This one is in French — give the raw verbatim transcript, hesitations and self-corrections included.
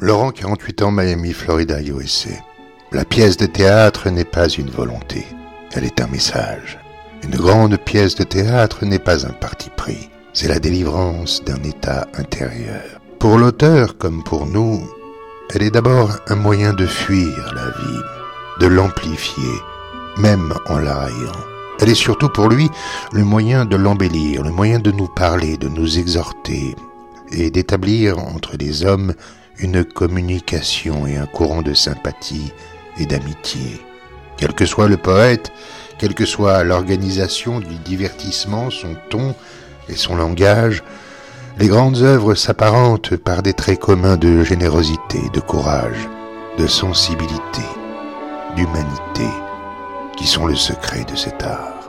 Laurent, quarante-huit ans, Miami, Florida, U S A. La pièce de théâtre n'est pas une volonté, elle est un message. Une grande pièce de théâtre n'est pas un parti pris, c'est la délivrance d'un état intérieur. Pour l'auteur comme pour nous, elle est d'abord un moyen de fuir la vie, de l'amplifier, même en la raillant. Elle est surtout pour lui le moyen de l'embellir, le moyen de nous parler, de nous exhorter et d'établir entre les hommes une communication et un courant de sympathie et d'amitié. Quel que soit le poète, quelle que soit l'organisation du divertissement, son ton et son langage, les grandes œuvres s'apparentent par des traits communs de générosité, de courage, de sensibilité, d'humanité, qui sont le secret de cet art.